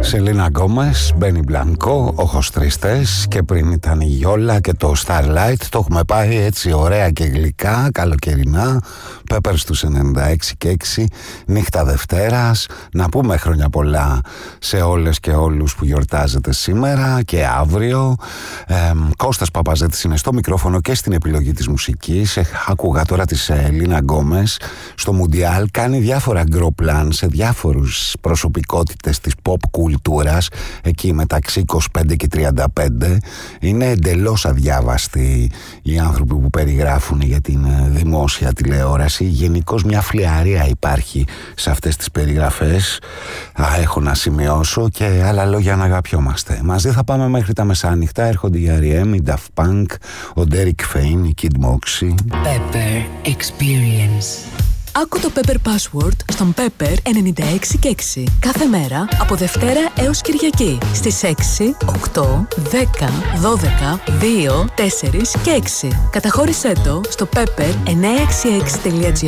Σελίνα Γκόμες, Μπένι Μπλανκό, ο Χωστριστές και πριν ήταν η Γιόλα και το Starlight. Το έχουμε πάει έτσι ωραία και γλυκά, καλοκαιρινά. Πέπερς τους 96 και 6, νύχτα Δευτέρας. Να πούμε χρόνια πολλά σε όλες και όλους που γιορτάζετε σήμερα και αύριο. Κώστας Παπαζέτης είναι στο μικρόφωνο και στην επιλογή της μουσικής. Άκουγα τώρα τη Σελίνα Γκόμες στο Μουντιάλ. Κάνει διάφορα γκροπλάν σε διάφορους προσωπικότητες της pop κουλτούρας εκεί μεταξύ 25 και 35. Είναι εντελώς αδιάβαστοι οι άνθρωποι που περιγράφουν για την δημόσια τηλεόραση. Γενικώς μια φλιαρία υπάρχει σε αυτές τις περιγραφές. Έχω να σημειώσω και άλλα λόγια να αγαπιόμαστε. Μαζί θα πάμε μέχρι τα μεσάνυχτα. Έρχονται οι R.E.M., η Daft Punk, ο Derek Fain, η Kid Moxie. Pepper Experience. Άκου το Pepper Password στον Pepper 96 και 6. Κάθε μέρα από Δευτέρα έως Κυριακή στις 6, 8, 10, 12, 2, 4 και 6. Καταχώρησέ το στο pepper966.gr